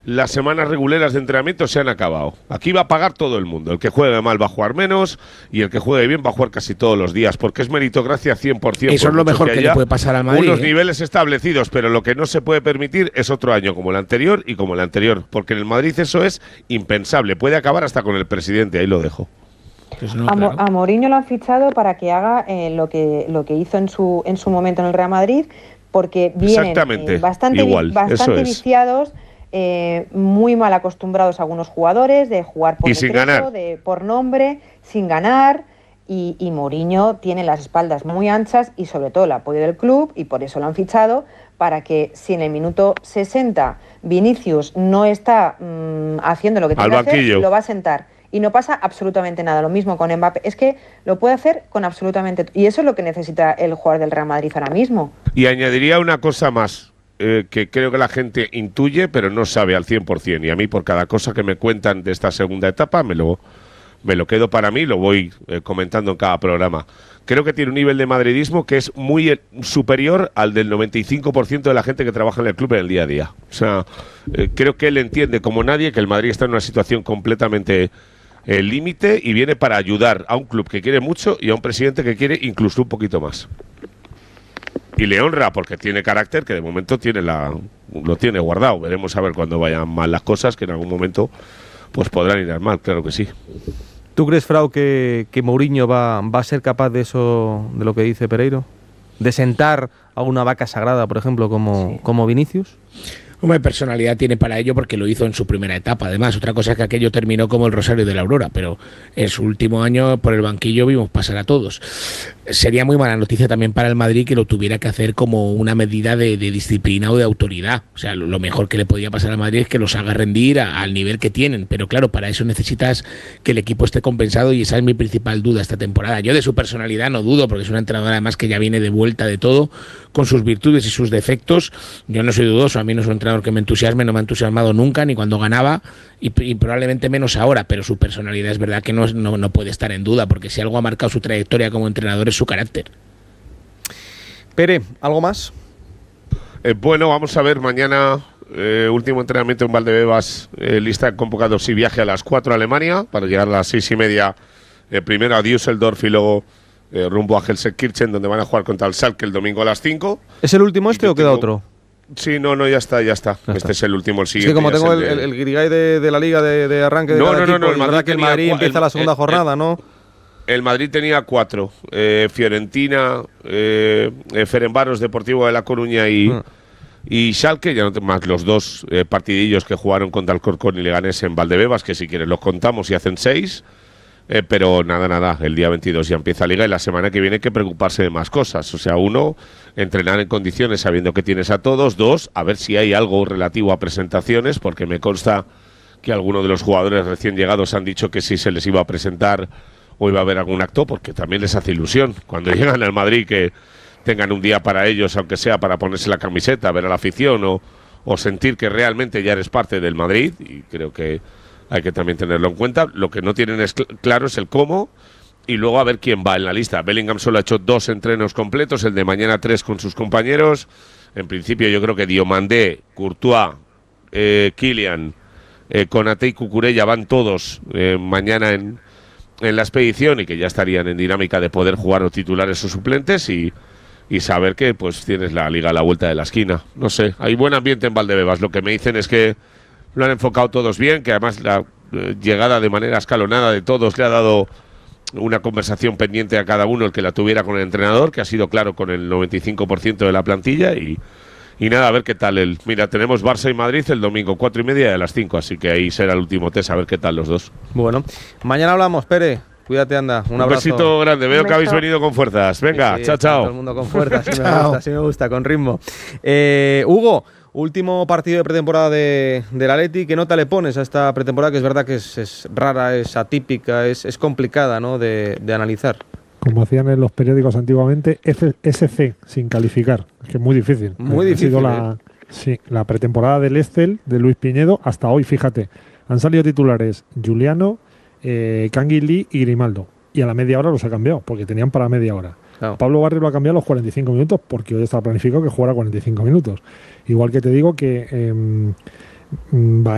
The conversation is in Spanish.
las semanas regulares de entrenamiento se han acabado. Aquí va a pagar todo el mundo. El que juegue mal va a jugar menos y el que juegue bien va a jugar casi todos los días, porque es meritocracia 100%. Eso es lo mejor que le puede pasar al Madrid. Unos niveles establecidos, pero lo que no se puede permitir es otro año como el anterior y como el anterior, porque en el Madrid eso es impensable. Puede acabar hasta con el presidente, ahí lo dejo. A Mourinho lo han fichado para que haga lo que hizo en su momento en el Real Madrid, porque vienen bastante viciados, muy mal acostumbrados algunos jugadores de jugar por decreto, por nombre, sin ganar, y Mourinho tiene las espaldas muy anchas y sobre todo el apoyo del club, y por eso lo han fichado, para que si en el minuto 60 Vinicius no está haciendo lo que tiene que hacer, lo va a sentar. Y no pasa absolutamente nada. Lo mismo con Mbappé. Es que lo puede hacer con absolutamente... Y eso es lo que necesita el jugador del Real Madrid ahora mismo. Y añadiría una cosa más, que creo que la gente intuye, pero no sabe al 100%. Y a mí, por cada cosa que me cuentan de esta segunda etapa, me lo quedo para mí, lo voy comentando en cada programa. Creo que tiene un nivel de madridismo que es muy superior al del 95% de la gente que trabaja en el club en el día a día. O sea, creo que él entiende como nadie que el Madrid está en una situación completamente... el límite, y viene para ayudar a un club que quiere mucho y a un presidente que quiere incluso un poquito más. Y le honra porque tiene carácter, que de momento lo tiene guardado. Veremos a ver cuando vayan mal las cosas, que en algún momento pues podrán ir mal, claro que sí. ¿Tú crees, Frau, que Mourinho va a ser capaz de eso, de lo que dice Pereiro? ¿De sentar a una vaca sagrada, por ejemplo, como Vinicius? Hombre, personalidad tiene para ello porque lo hizo en su primera etapa. Además, otra cosa es que aquello terminó como el Rosario de la Aurora, pero en su último año por el banquillo vimos pasar a todos. Sería muy mala noticia también para el Madrid que lo tuviera que hacer como una medida de disciplina o de autoridad. O sea, lo mejor que le podía pasar al Madrid es que los haga rendir al nivel que tienen. Pero claro, para eso necesitas que el equipo esté compensado, y esa es mi principal duda esta temporada. Yo de su personalidad no dudo, porque es una entrenadora además que ya viene de vuelta de todo, con sus virtudes y sus defectos. Yo no soy dudoso, a mí no es un entrenador que me entusiasme, no me ha entusiasmado nunca, ni cuando ganaba, y probablemente menos ahora, pero su personalidad es verdad que no puede estar en duda, porque si algo ha marcado su trayectoria como entrenador es su carácter. Pere, ¿algo más? Bueno, vamos a ver, mañana último entrenamiento en Valdebebas, lista de convocados y viaje a las 4 a Alemania, para llegar a las 6:30, primero a Düsseldorf y luego rumbo a Gelsenkirchen, donde van a jugar contra el Schalke el domingo a las 5. ¿Es el último o queda otro? Sí, no, ya está. Este es el último, el siguiente. Es que como tengo el guirigay de la liga de arranque de cada equipo, el Madrid, que el Madrid empieza la segunda jornada, ¿no? El Madrid tenía 4. Fiorentina, Ferencváros, Deportivo de La Coruña y Schalke, ya no más los 2 partidillos que jugaron contra el Corcón y Leganés en Valdebebas, que si quieres los contamos y hacen 6. Pero nada, el día 22 ya empieza Liga y la semana que viene hay que preocuparse de más cosas. O sea, 1, entrenar en condiciones sabiendo que tienes a todos. 2, a ver si hay algo relativo a presentaciones, porque me consta que algunos de los jugadores recién llegados han dicho que sí se les iba a presentar o iba a haber algún acto, porque también les hace ilusión cuando llegan al Madrid que tengan un día para ellos, aunque sea para ponerse la camiseta, ver a la afición o sentir que realmente ya eres parte del Madrid, y creo que hay que también tenerlo en cuenta. Lo que no tienen claro es el cómo, y luego a ver quién va en la lista. Bellingham solo ha hecho 2 entrenos completos, el de mañana 3 con sus compañeros. En principio yo creo que Diomandé, Courtois, Kylian, Konaté y Cucurella van todos mañana en la expedición, y que ya estarían en dinámica de poder jugar o titulares o suplentes, y saber que pues tienes la Liga a la vuelta de la esquina. No sé, hay buen ambiente en Valdebebas. Lo que me dicen es que lo han enfocado todos bien, que además la llegada de manera escalonada de todos le ha dado una conversación pendiente a cada uno, el que la tuviera con el entrenador, que ha sido claro con el 95% de la plantilla, y nada, a ver qué tal. Mira, tenemos Barça y Madrid el domingo 4:30 y a las 5, así que ahí será el último test, a ver qué tal los dos. Bueno, mañana hablamos, Pere. Cuídate, anda. Un abrazo. Besito grande. Veo que habéis venido con fuerzas. Venga, sí, chao. Todo el mundo con fuerzas. Sí me gusta, con ritmo. Hugo, último partido de pretemporada del Atleti. ¿Qué nota le pones a esta pretemporada? Que es verdad que es rara, es atípica, es complicada, ¿no?, de analizar. Como hacían en los periódicos antiguamente, SC, sin calificar. Es que es muy difícil. Muy difícil. Ha sido la pretemporada del Estel, de Luis Piñedo, hasta hoy, fíjate. Han salido titulares Juliano, Canguilí y Grimaldo. Y a la media hora los ha cambiado, porque tenían para media hora. Claro. Pablo Barrio lo ha cambiado a los 45 minutos, porque hoy está planificado que jugara 45 minutos. Igual que te digo que